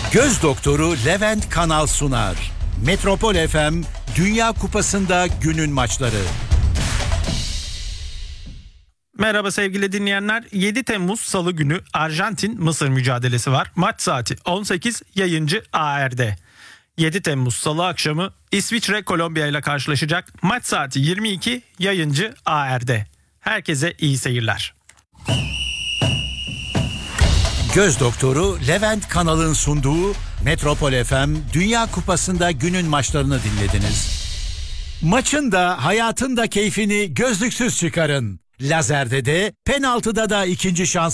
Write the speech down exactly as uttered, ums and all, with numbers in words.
Göz doktoru Levent Kanal sunar. Metropol F M Dünya Kupası'nda günün maçları. Merhaba sevgili dinleyenler. yedi Temmuz Salı günü Arjantin-Mısır mücadelesi var. Maç saati on sekiz, yayıncı A R'de. yedi Temmuz Salı akşamı İsviçre Kolombiya ile karşılaşacak. Maç saati yirmi iki, yayıncı A R'de. Herkese iyi seyirler. Göz doktoru Levent Kanal'ın sunduğu Metropol F M Dünya Kupası'nda günün maçlarını dinlediniz. Maçın da hayatın da keyfini gözlüksüz çıkarın. Lazerde de penaltıda da ikinci şans